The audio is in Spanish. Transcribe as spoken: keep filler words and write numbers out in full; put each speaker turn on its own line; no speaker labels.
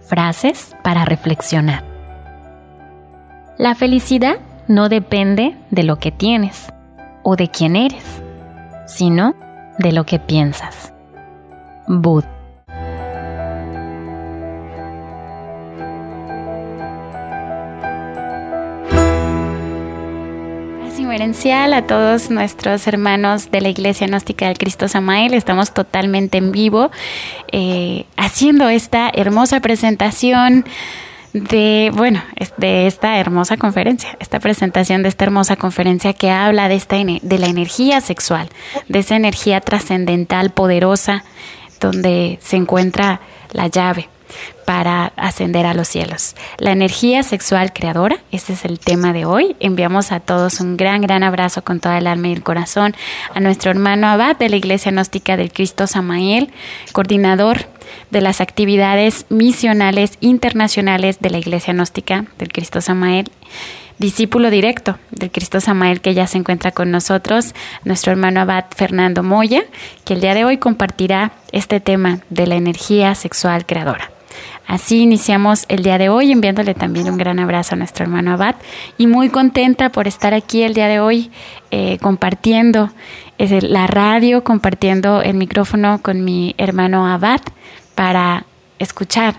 Frases para reflexionar. La felicidad no depende de lo que tienes o de quién eres, sino de lo que piensas. Buda. Reverencial a todos nuestros hermanos de la Iglesia Gnóstica del Cristo Samael. Estamos totalmente en vivo eh, haciendo esta hermosa presentación de, bueno, de esta hermosa conferencia, esta presentación de esta hermosa conferencia que habla de, esta, de la energía sexual, de esa energía trascendental, poderosa, donde se encuentra la llave para ascender a los cielos. La energía sexual creadora, ese es el tema de hoy. Enviamos a todos un gran, gran abrazo con toda el alma y el corazón a nuestro hermano Abad de la Iglesia Gnóstica del Cristo Samael, coordinador de las actividades misionales internacionales de la Iglesia Gnóstica del Cristo Samael, discípulo directo del Cristo Samael que ya se encuentra con nosotros, nuestro hermano Abad Fernando Moya, que el día de hoy compartirá este tema de la energía sexual creadora. Así iniciamos el día de hoy, enviándole también un gran abrazo a nuestro hermano Abad y muy contenta por estar aquí el día de hoy eh, compartiendo eh, la radio, compartiendo el micrófono con mi hermano Abad para escuchar